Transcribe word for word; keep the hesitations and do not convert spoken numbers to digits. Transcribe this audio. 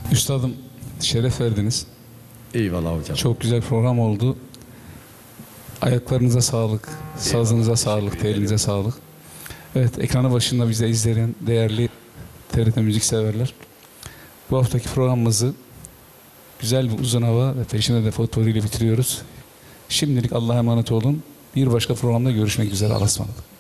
Üstadım, şeref verdiniz. Eyvallah hocam. Çok güzel program oldu. Ayaklarınıza sağlık, sazınıza sağlık, telinize sağlık. Evet, ekranı başında bize izleyen değerli T R T müzik severler. Bu haftaki programımızı güzel bir uzun hava ve peşine de fotoğrafıyla bitiriyoruz. Şimdilik Allah'a emanet olun. Bir başka programda görüşmek üzere. Allah'a ısmarladık.